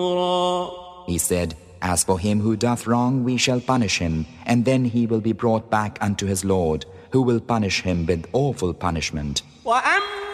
He said, As for him who doth wrong, we shall punish him, and then he will be brought back unto his Lord, who will punish him with awful punishment. وأما